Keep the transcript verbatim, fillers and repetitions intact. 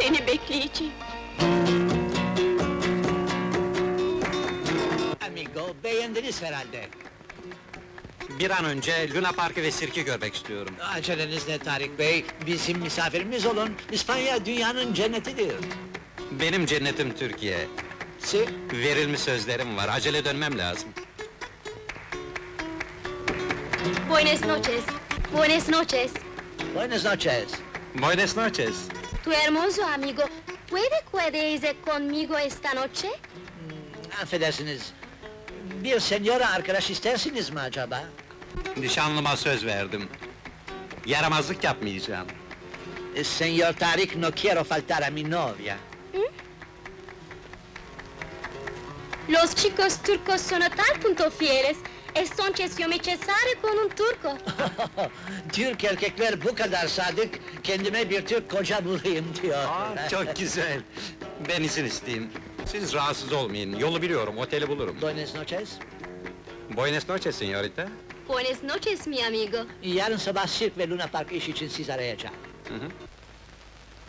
seni bekleyeceğim. Amigo, beğendiniz herhalde. Bir an önce Luna Park'ı ve sirki görmek istiyorum. Aceleniz ne Tarık Bey? Bizim misafirimiz olun. İspanya dünyanın cennetidir. Benim cennetim Türkiye. Si, Verilmiş sözlerim var, acele dönmem lazım. Buenas noches. Buenas noches. buenas noches. Buenas noches. Tu hermoso amigo, ¿puede quedarse conmigo esta noche? Affedersiniz, bir senyora arkadaş istersiniz mi acaba? Nişanlıma söz verdim. Yaramazlık yapmayacağım. Eh, Señor Tarık, no quiero faltar a mi novia. Los chicos turcos son a tal punto fieles, entonces yo me casaré con un turco. Türk erkekler bu kadar sadık, kendime bir Türk koca bulayım diyor. Aa, çok güzel. Ben izin isteyeyim. Siz rahatsız olmayın, yolu biliyorum, oteli bulurum. Buenas noches. Buenas noches, señorita. Buenas noches, mi amigo. Yarın sabah sirk ve Luna Park iş için sizi arayacağım. Hı hı.